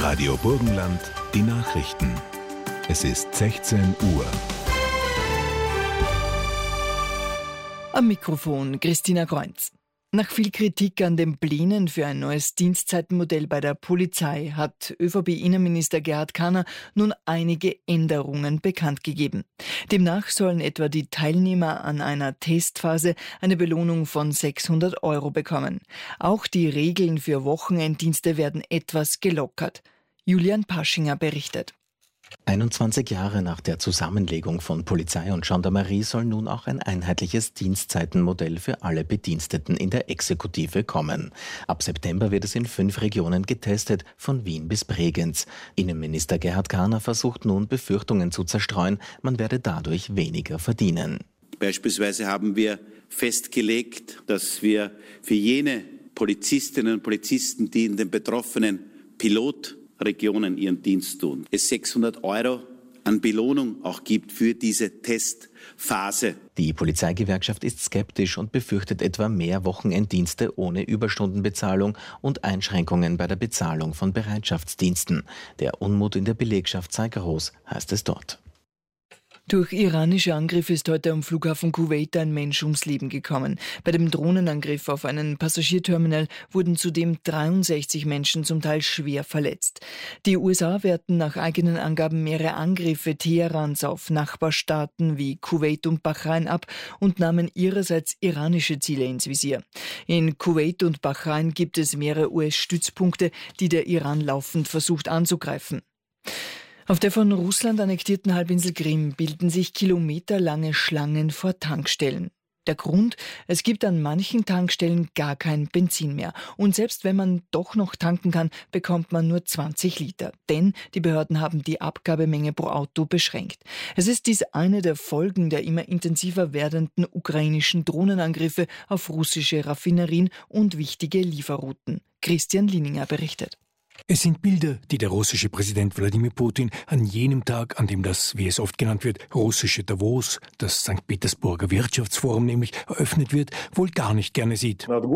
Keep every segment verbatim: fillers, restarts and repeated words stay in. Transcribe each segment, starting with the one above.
Radio Burgenland, die Nachrichten. Es ist sechzehn Uhr. Am Mikrofon Christina Kreunz. Nach viel Kritik an den Plänen für ein neues Dienstzeitenmodell bei der Polizei hat ÖVP-Innenminister Gerhard Kahner nun einige Änderungen bekannt gegeben. Demnach sollen etwa die Teilnehmer an einer Testphase eine Belohnung von sechshundert Euro bekommen. Auch die Regeln für Wochenenddienste werden etwas gelockert. Julian Paschinger berichtet. einundzwanzig Jahre nach der Zusammenlegung von Polizei und Gendarmerie soll nun auch ein einheitliches Dienstzeitenmodell für alle Bediensteten in der Exekutive kommen. Ab September wird es in fünf Regionen getestet, von Wien bis Bregenz. Innenminister Gerhard Kahner versucht nun, Befürchtungen zu zerstreuen, man werde dadurch weniger verdienen. Beispielsweise haben wir festgelegt, dass wir für jene Polizistinnen und Polizisten, die in den betroffenen Pilot Regionen ihren Dienst tun, es sechshundert Euro an Belohnung auch gibt für diese Testphase. Die Polizeigewerkschaft ist skeptisch und befürchtet etwa mehr Wochenenddienste ohne Überstundenbezahlung und Einschränkungen bei der Bezahlung von Bereitschaftsdiensten. Der Unmut in der Belegschaft sei groß, heißt es dort. Durch iranische Angriffe ist heute am Flughafen Kuwait ein Mensch ums Leben gekommen. Bei dem Drohnenangriff auf einen Passagierterminal wurden zudem dreiundsechzig Menschen zum Teil schwer verletzt. Die U S A wehrten nach eigenen Angaben mehrere Angriffe Teherans auf Nachbarstaaten wie Kuwait und Bahrain ab und nahmen ihrerseits iranische Ziele ins Visier. In Kuwait und Bahrain gibt es mehrere U S-Stützpunkte, die der Iran laufend versucht anzugreifen. Auf der von Russland annektierten Halbinsel Krim bilden sich kilometerlange Schlangen vor Tankstellen. Der Grund? Es gibt an manchen Tankstellen gar kein Benzin mehr. Und selbst wenn man doch noch tanken kann, bekommt man nur zwanzig Liter. Denn die Behörden haben die Abgabemenge pro Auto beschränkt. Es ist dies eine der Folgen der immer intensiver werdenden ukrainischen Drohnenangriffe auf russische Raffinerien und wichtige Lieferrouten. Christian Lininger berichtet. Es sind Bilder, die der russische Präsident Wladimir Putin an jenem Tag, an dem das, wie es oft genannt wird, russische Davos, das Sankt Petersburger Wirtschaftsforum nämlich, eröffnet wird, wohl gar nicht gerne sieht. Über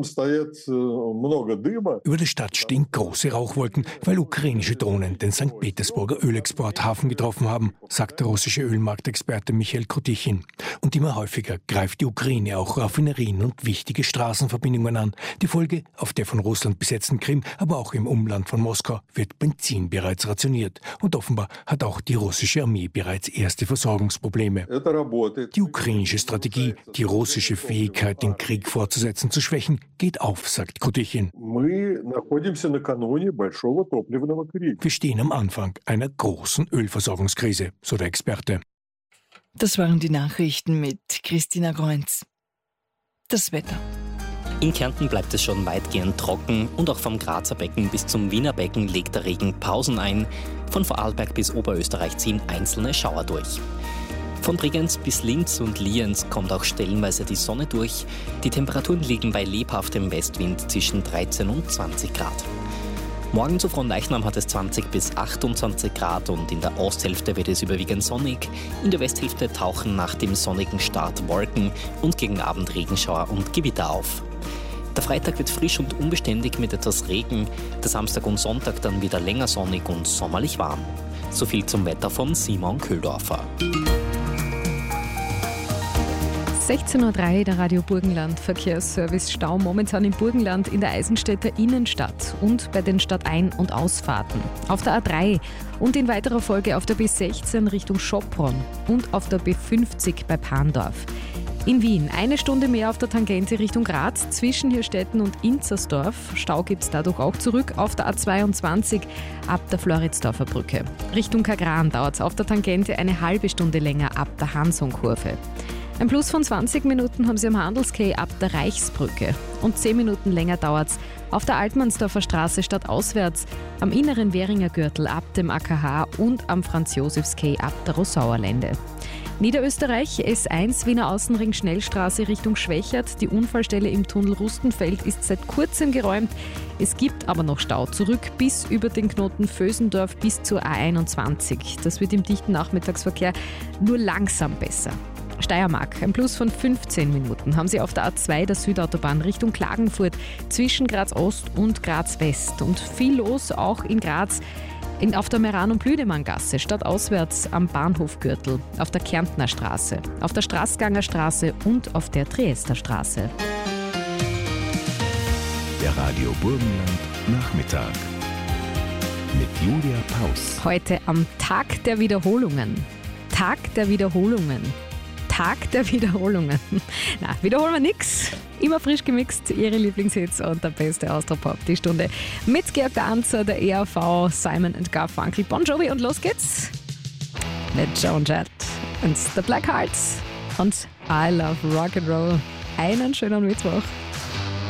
der Stadt stehen große Rauchwolken, weil ukrainische Drohnen den Sankt Petersburger Ölexporthafen getroffen haben, sagt der russische Ölmarktexperte Michail Kutichin. Und immer häufiger greift die Ukraine auch Raffinerien und wichtige Straßenverbindungen an. Die Folge auf der von Russland besetzten Krim, aber auch im Umland von Moskau wird Benzin bereits rationiert. Und offenbar hat auch die russische Armee bereits erste Versorgungsprobleme. Die ukrainische Strategie, die russische Fähigkeit, den Krieg fortzusetzen, zu schwächen, geht auf, sagt Kutichin. Wir stehen am Anfang einer großen Ölversorgungskrise, so der Experte. Das waren die Nachrichten mit Christina Kreunz. Das Wetter. In Kärnten bleibt es schon weitgehend trocken und auch vom Grazer Becken bis zum Wiener Becken legt der Regen Pausen ein. Von Vorarlberg bis Oberösterreich ziehen einzelne Schauer durch. Von Bregenz bis Linz und Lienz kommt auch stellenweise die Sonne durch. Die Temperaturen liegen bei lebhaftem Westwind zwischen dreizehn und zwanzig Grad. Morgen zu Fronleichnam hat es zwanzig bis achtundzwanzig Grad und in der Osthälfte wird es überwiegend sonnig. In der Westhälfte tauchen nach dem sonnigen Start Wolken und gegen Abend Regenschauer und Gewitter auf. Der Freitag wird frisch und unbeständig mit etwas Regen, der Samstag und Sonntag dann wieder länger sonnig und sommerlich warm. So viel zum Wetter von Simon Köhldorfer. sechzehn Uhr drei, der Radio Burgenland Verkehrsservice. Stau momentan im Burgenland in der Eisenstädter Innenstadt und bei den Stadtein- und Ausfahrten. Auf der A drei und in weiterer Folge auf der B sechzehn Richtung Schopron und auf der B fünfzig bei Pandorf. In Wien eine Stunde mehr auf der Tangente Richtung Graz zwischen Hirstetten und Inzersdorf. Stau gibt es dadurch auch zurück auf der A zweiundzwanzig ab der Floridsdorfer Brücke. Richtung Kagran dauert es auf der Tangente eine halbe Stunde länger ab der Hansonkurve. Ein Plus von zwanzig Minuten haben Sie am Handelskay ab der Reichsbrücke. Und zehn Minuten länger dauert es auf der Altmannsdorfer Straße stadtauswärts, am inneren Währinger Gürtel ab dem A K H und am Franz-Josefs-Quai ab der Rossauerlände. Niederösterreich S eins Wiener Außenring Schnellstraße Richtung Schwächert. Die Unfallstelle im Tunnel Rustenfeld ist seit kurzem geräumt. Es gibt aber noch Stau zurück bis über den Knoten Vösendorf bis zur A einundzwanzig. Das wird im dichten Nachmittagsverkehr nur langsam besser. Steiermark, ein Plus von fünfzehn Minuten haben Sie auf der A zwei der Südautobahn Richtung Klagenfurt zwischen Graz Ost und Graz West. Und viel los auch in Graz. In, auf der Meran- und Blüdemanngasse, stadtauswärts am Bahnhofgürtel, auf der Kärntner Straße, auf der Straßganger Straße und auf der Triester Straße. Der Radio Burgenland Nachmittag mit Julia Paus. Heute am Tag der Wiederholungen. Tag der Wiederholungen. Tag der Wiederholungen. Na, wiederholen wir nix. Immer frisch gemixt, Ihre Lieblingshits und der beste Austropop. Die Stunde mit Georg der Anzer, der E R V, Simon and Garfunkel, Bon Jovi und los geht's mit Joan Jett und The Black Hearts und I Love Rock and Roll. Einen schönen Mittwoch.